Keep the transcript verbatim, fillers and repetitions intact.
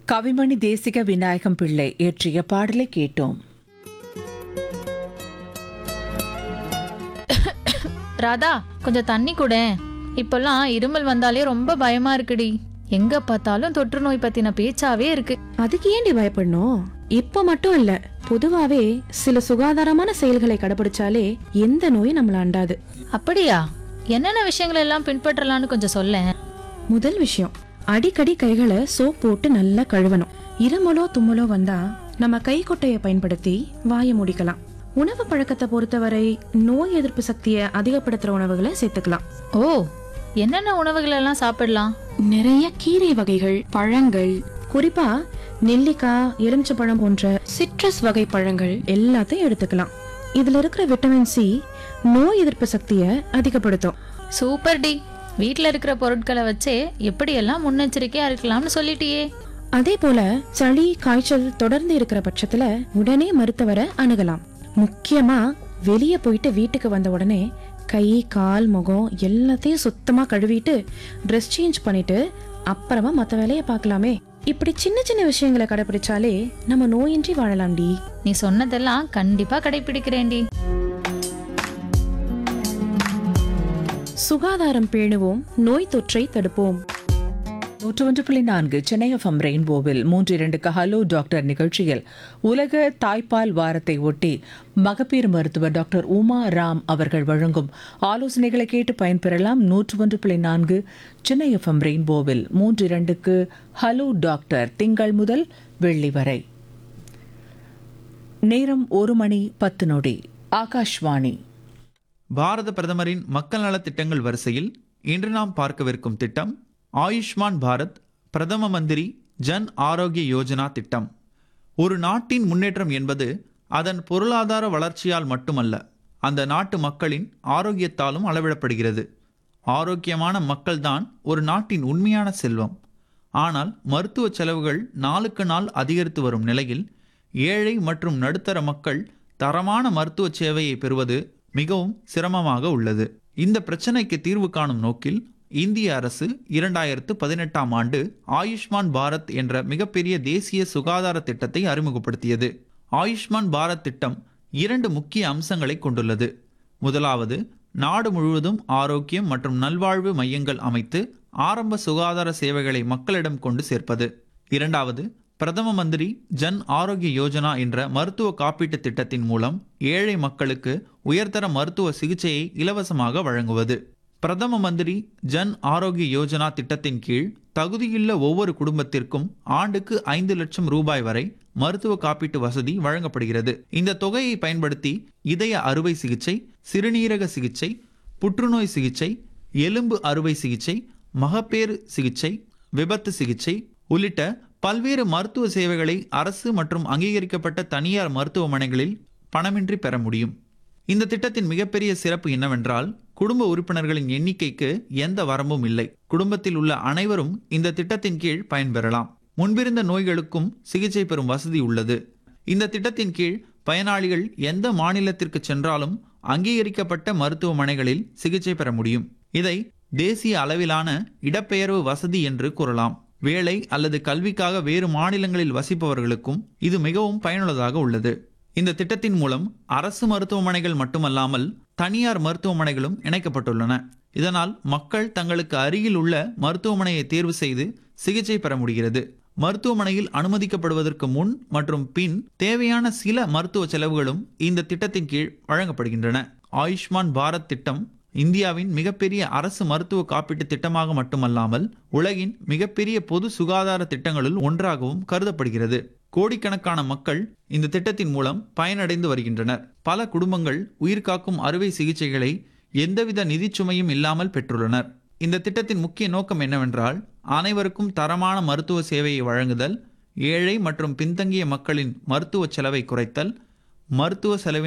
கவிமணி தேசிக விநாயகம் பிள்ளை இயற்றிய பாடலை கேட்டோம். ராதா, கொஞ்சம் தண்ணி கூட. இப்பெல்லாம் இருமல் வந்தாலே ரொம்ப பயமா இருக்குடி. எங்க பார்த்தாலும் தொற்று நோய் பத்தின பேச்சாவே இருக்கு. அதுக்கு ஏண்டி பயப்படணும்? இப்ப மட்டும் இல்ல, பொதுவாவே சில சுகாதாரமான செயல்களை கடைபிடிச்சாலே எந்த நோயும் நம்மள அண்டாது. அப்படியா? என்னென்ன விஷயங்கள் எல்லாம் பின்பற்றலாம்னு கொஞ்சம் சொல்லேன். முதல் விஷயம், அடிக்கடி கைகளை சோப் போட்டு நல்லா கழுவணும். இருமலோ தும்மலோ வந்தா நம்ம கைக்குட்டையை பயன்படுத்தி வாயை மூடிக்கலாம். உணவு பழக்கத்தை பொறுத்தவரை நோய் எதிர்ப்பு சக்தியை அதிகப்படுத்துற உணவுகளை சேர்த்துக்கலாம். ஓ, என்னென்ன உணவுகள் எல்லாம் சாப்பிடலாம்? நிறைய கீரை வகைகள், பழங்கள், குறிப்பா நெல்லிக்காய், எலுமிச்சப்பழம் போன்ற சிட்ரஸ் வகை பழங்கள் எல்லாத்தையும் எடுத்துக்கலாம். இதுல இருக்கிற விட்டமின் சி நோய் எதிர்ப்பு சக்தியை அதிகப்படுத்தும். Super D. வீட்டுல இருக்கிற பொருட்களை வச்சே எப்படியெல்லாம் முன்னெச்சரிக்கையா இருக்கலாம்னு சொல்லிட்டியே. அதே போல சளி காய்ச்சல் தொடர்ந்து இருக்கிற பட்சத்துல உடனே மருத்துவரை அணுகலாம். முக்கியமா வெளியே போயிட்டு வீட்டுக்கு வந்த உடனே கை, கால், முகம் எல்லாத்தையும் சுத்தமா கழுவிட்டு ட்ரெஸ் சேஞ்ச் பண்ணிட்டு அப்புறமா மத்த வேலையை பார்க்கலாமே. இப்படி சின்ன சின்ன விஷயங்களை கடைபிடிச்சாலே நம்ம நோயின்றி வாழலாம்டி. நீ சொன்னதெல்லாம் கண்டிப்பா கடைபிடிக்கிறேன்டி. சுகாதாரம் பேணுவோம், நோய் தொற்றை தடுப்போம். நூற்று ஒன்று புள்ளி நான்கு சென்னை எஃப்எம் ரெயின்போவில் மூன்று இரண்டுக்கு ஹலோ டாக்டர் நிகழ்ச்சியில் உலக தாய்ப்பால் வாரத்தை ஒட்டி மகப்பேறு மருத்துவர் டாக்டர் உமா ராம் அவர்கள் வழங்கும் ஆலோசனைகளை கேட்டு பயன்பெறலாம். நூற்று ஒன்று புள்ளி நான்கு சென்னை எஃப்எம் ரெயின்போவில் மூன்று இரண்டுக்கு ஹலோ டாக்டர் திங்கள் முதல் வெள்ளி வரை. நேரம் ஒரு மணி பத்து நொடி. ஆகாஷ்வாணி. பாரத பிரதமரின் மக்கள் நலத் திட்டங்கள் வரிசையில் இன்று நாம் பார்க்கவிருக்கும் திட்டம் ஆயுஷ்மான் பாரத் பிரதம மந்திரி ஜன் ஆரோக்கிய யோஜனா திட்டம். ஒரு நாட்டின் முன்னேற்றம் என்பது அதன் பொருளாதார வளர்ச்சியால் மட்டுமல்ல, அந்த நாட்டு மக்களின் ஆரோக்கியத்தாலும் அளவிடப்படுகிறது. ஆரோக்கியமான மக்கள்தான் ஒரு நாட்டின் உண்மையான செல்வம். ஆனால் மருத்துவ செலவுகள் நாளுக்கு நாள் அதிகரித்து வரும் நிலையில் ஏழை மற்றும் நடுத்தர மக்கள் தரமான மருத்துவ சேவையை பெறுவது மிகவும் சிரமமாக உள்ளது. இந்த பிரச்சனைக்கு தீர்வு காணும் நோக்கில் இந்திய அரசு இரண்டாயிரத்து பதினெட்டாம் ஆண்டு ஆயுஷ்மான் பாரத் என்ற மிகப்பெரிய தேசிய சுகாதார திட்டத்தை அறிமுகப்படுத்தியது. ஆயுஷ்மான் பாரத் திட்டம் இரண்டு முக்கிய அம்சங்களை கொண்டுள்ளது. முதலாவது, நாடு முழுவதும் ஆரோக்கியம் மற்றும் நல்வாழ்வு மையங்கள் அமைத்து ஆரம்ப சுகாதார சேவைகளை மக்களிடம் கொண்டு சேர்ப்பது. இரண்டாவது, பிரதம மந்திரி ஜன் ஆரோக்கிய யோஜனா என்ற மருத்துவ காப்பீட்டு திட்டத்தின் மூலம் ஏழை மக்களுக்கு உயர்தர மருத்துவ சிகிச்சையை இலவசமாக வழங்குவது. பிரதம மந்திரி ஜன் ஆரோக்கிய யோஜனா திட்டத்தின் கீழ் தகுதியுள்ள ஒவ்வொரு குடும்பத்திற்கும் ஆண்டுக்கு ஐந்து லட்சம் ரூபாய் வரை மருத்துவ காப்பீட்டு வசதி வழங்கப்படுகிறது. இந்த தொகையை பயன்படுத்தி இதய அறுவை சிகிச்சை, சிறுநீரக சிகிச்சை, புற்றுநோய் சிகிச்சை, எலும்பு அறுவை சிகிச்சை, மகப்பேறு சிகிச்சை, விபத்து சிகிச்சை உள்ளிட்ட பல்வேறு மருத்துவ சேவைகளை அரசு மற்றும் அங்கீகரிக்கப்பட்ட தனியார் மருத்துவமனைகளில் பணமின்றி பெற முடியும். இந்த திட்டத்தின் மிகப்பெரிய சிறப்பு என்னவென்றால், குடும்ப உறுப்பினர்களின் எண்ணிக்கைக்கு எந்த வரம்பும் இல்லை. குடும்பத்தில் உள்ள அனைவரும் இந்த திட்டத்தின் கீழ் பயன்பெறலாம். முன்பிருந்த நோய்களுக்கும் சிகிச்சை பெறும் வசதி உள்ளது. இந்த திட்டத்தின் கீழ் பயனாளிகள் எந்த மாநிலத்திற்கு சென்றாலும் அங்கீகரிக்கப்பட்ட மருத்துவமனைகளில் சிகிச்சை பெற முடியும். இதை தேசிய அளவிலான இடப்பெயர்வு வசதி என்று கூறலாம். வேலை அல்லது கல்விக்காக வேறு மாநிலங்களில் வசிப்பவர்களுக்கும் இது மிகவும் பயனுள்ளதாக உள்ளது. இந்த திட்டத்தின் மூலம் அரசு மருத்துவமனைகள் மட்டுமல்லாமல் தனியார் மருத்துவமனைகளும் இணைக்கப்பட்டுள்ளன. இதனால் மக்கள் தங்களுக்கு அருகில் உள்ள மருத்துவமனையை தேர்வு செய்து சிகிச்சை பெற முடிகிறது. மருத்துவமனையில் அனுமதிக்கப்படுவதற்கு முன் மற்றும் பின் தேவையான சில மருத்துவ செலவுகளும் இந்த திட்டத்தின் கீழ் வழங்கப்படுகின்றன. ஆயுஷ்மான் பாரத் திட்டம் இந்தியாவின் மிகப்பெரிய அரசு மருத்துவ காப்பீட்டு திட்டமாக மட்டுமல்லாமல் உலகின் மிகப்பெரிய பொது சுகாதார திட்டங்களுள் ஒன்றாகவும் கருதப்படுகிறது. கோடிக்கணக்கான மக்கள் இந்த திட்டத்தின் மூலம் பயனடைந்து வருகின்றனர். பல குடும்பங்கள் உயிர்காக்கும் அறுவை சிகிச்சைகளை எந்தவித நிதிச்சுமையும் இல்லாமல் பெற்றுள்ளனர். இந்த திட்டத்தின் முக்கிய நோக்கம் என்னவென்றால், அனைவருக்கும் தரமான மருத்துவ சேவையை வழங்குதல், ஏழை மற்றும் பின்தங்கிய மக்களின் மருத்துவ செலவை குறைத்தல், மருத்துவ செலவின்